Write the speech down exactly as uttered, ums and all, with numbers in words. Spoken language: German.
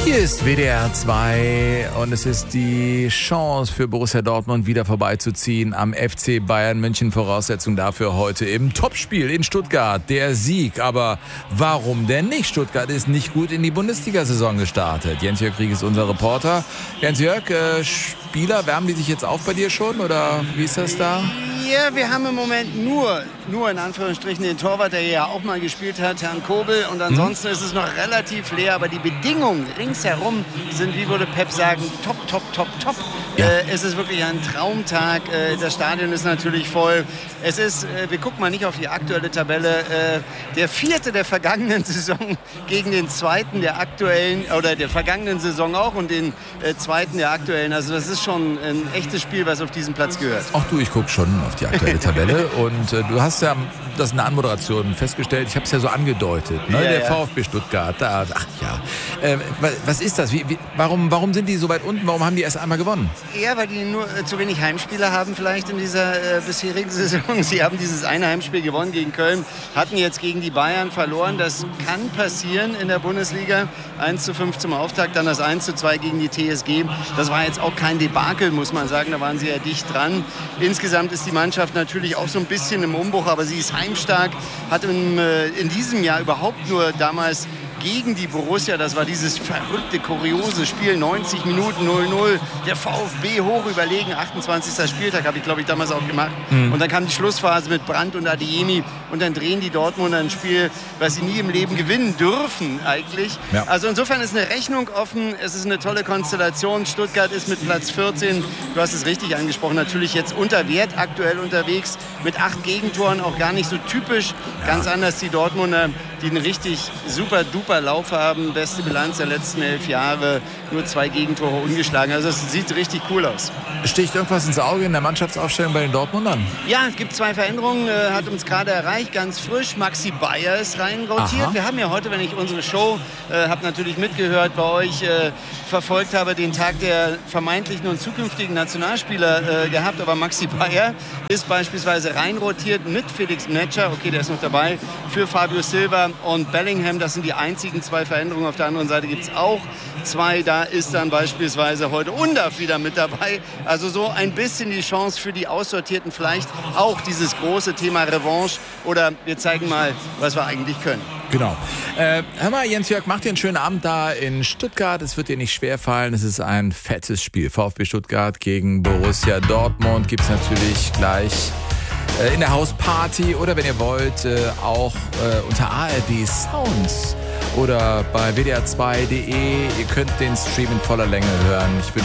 Hier ist W D R zwei und es ist die Chance für Borussia Dortmund wieder vorbeizuziehen am F C Bayern München. Voraussetzung dafür heute im Topspiel in Stuttgart, der Sieg. Aber warum denn nicht? Stuttgart ist nicht gut in die Bundesliga-Saison gestartet. Jens-Jörg Krieg ist unser Reporter. Jens-Jörg, äh, Spieler, wärmen die sich jetzt auf bei dir schon oder wie ist das da? Ja, wir haben im Moment nur, nur in Anführungsstrichen den Torwart, der ja auch mal gespielt hat, Herrn Kobel. Und ansonsten hm. ist es noch relativ leer. Aber die Bedingungen ringsherum sind, wie würde Pep sagen, top, top, top, top. Ja. Äh, es ist wirklich ein Traumtag. Äh, das Stadion ist natürlich voll. Es ist, äh, wir gucken mal nicht auf die aktuelle Tabelle, äh, der vierte der vergangenen Saison gegen den zweiten der aktuellen, oder der vergangenen Saison auch und den äh, zweiten der aktuellen. Also das ist schon ein echtes Spiel, was auf diesen Platz gehört. Auch du, ich gucke schon auf die aktuelle Tabelle und äh, du hast ja das in der Anmoderation festgestellt, ich habe es ja so angedeutet, ne? Ja, der ja. VfB Stuttgart, da, ach ja, äh, was ist das, wie, wie, warum, warum sind die so weit unten, warum haben die erst einmal gewonnen? Ja, weil die nur äh, zu wenig Heimspiele haben vielleicht in dieser äh, bisherigen Saison. Sie haben dieses eine Heimspiel gewonnen gegen Köln, hatten jetzt gegen die Bayern verloren, das kann passieren in der Bundesliga, eins zu fünf zum Auftakt, dann das eins zu zwei gegen die T S G, das war jetzt auch kein Debakel, muss man sagen, da waren sie ja dicht dran. Insgesamt ist die Mannschaft natürlich auch so ein bisschen im Umbruch, aber sie ist heimstark, hat im, äh, in diesem Jahr überhaupt nur damals gegen die Borussia, das war dieses verrückte, kuriose Spiel, neunzig Minuten null null, der VfB hoch überlegen, achtundzwanzigster Spieltag habe ich glaube ich damals auch gemacht. Mhm. Und dann kam die Schlussphase mit Brandt und Adeyemi und dann drehen die Dortmunder ein Spiel, was sie nie im Leben gewinnen dürfen eigentlich. Ja. Also insofern ist eine Rechnung offen, es ist eine tolle Konstellation. Stuttgart ist mit Platz vierzehn, du hast es richtig angesprochen, natürlich jetzt unter Wert aktuell unterwegs, mit acht Gegentoren, auch gar nicht so typisch, ja. Ganz anders die Dortmunder, die einen richtig super duper Lauf haben, beste Bilanz der letzten elf Jahre, nur zwei Gegentore ungeschlagen. Also es sieht richtig cool aus. Sticht irgendwas ins Auge in der Mannschaftsaufstellung bei den Dortmundern? Ja, es gibt zwei Veränderungen, äh, hat uns gerade erreicht, ganz frisch. Maxi Bayer ist reinrotiert. Aha. Wir haben ja heute, wenn ich unsere Show, äh, habe natürlich mitgehört bei euch, äh, verfolgt habe, den Tag der vermeintlichen und zukünftigen Nationalspieler äh, gehabt. Aber Maxi Bayer ist beispielsweise reinrotiert mit Felix Metscher, okay, der ist noch dabei, für Fabio Silva und Bellingham. Das sind die einzigen zwei Veränderungen. Auf der anderen Seite gibt es auch zwei. Da ist dann beispielsweise heute Undav wieder mit dabei. Also so ein bisschen die Chance für die Aussortierten, vielleicht auch dieses große Thema Revanche oder wir zeigen mal, was wir eigentlich können. Genau. Äh, hör mal, Jens-Jörg, mach dir einen schönen Abend da in Stuttgart. Es wird dir nicht schwerfallen. Es ist ein fettes Spiel. VfB Stuttgart gegen Borussia Dortmund gibt es natürlich gleich äh, in der Hausparty oder wenn ihr wollt, äh, auch äh, unter A R D Sounds oder bei W D R zwei punkt de. Ihr könnt den Stream in voller Länge hören. Ich wünsche